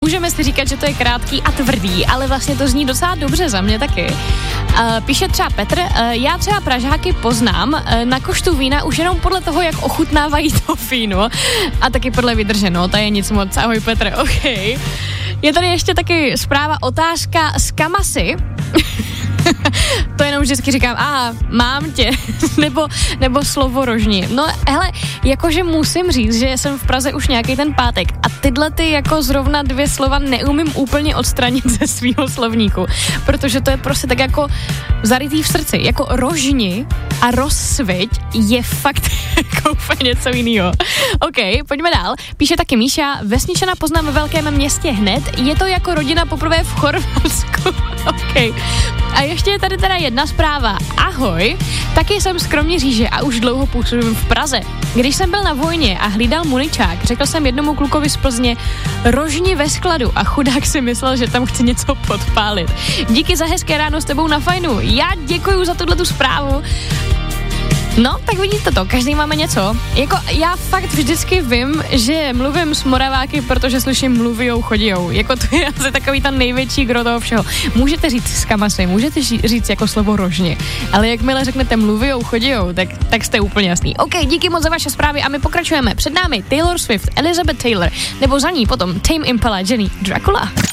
můžeme si říkat, že to je krátký a tvrdý, ale vlastně to zní docela dobře za mě taky. Píše třeba Petr, já třeba Pražáky poznám na koštu vína už jenom podle toho, jak ochutnávají to víno a taky podle vydrženo, to je nic moc. Ahoj Petr, OK. Je tady ještě taky zpráva, otázka z Kamasy. To jenom vždycky říkám, mám tě, nebo slovo rožni. No hele, jakože musím říct, že jsem v Praze už nějaký ten pátek a tyhle ty jako zrovna 2 slova neumím úplně odstranit ze svýho slovníku, protože to je prostě tak jako zarytý v srdci, jako rožni a rozsviť je fakt jako úplně něco jinýho. OK, pojďme dál. Píše taky Míša, vesničana poznám ve velkém městě hned, je to jako rodina poprvé v Chorvatsku. OK. A ještě je tady teda jedna zpráva. Ahoj, taky jsem z Kroměříže a už dlouho působím v Praze. Když jsem byl na vojně a hlídal muničák, řekl jsem jednomu klukovi z Plzně rožni ve skladu a chudák si myslel, že tam chci něco podpálit. Díky za hezké ráno s tebou na fajnu. Já děkuju za tuhletu zprávu. No, tak vidíte to, každý máme něco. Jako já fakt vždycky vím, že mluvím s Moraváky, protože slyším mluvijou, chodijou. Jako to je asi takový ten největší gro toho všeho. Můžete říct z Kamasy, můžete říct jako slovo rožně, ale jakmile řeknete mluvijou, chodijou, tak jste úplně jasný. OK, díky moc za vaše zprávy a my pokračujeme. Před námi Taylor Swift, Elizabeth Taylor, nebo za ní potom Tame Impala, Jenny Dracula.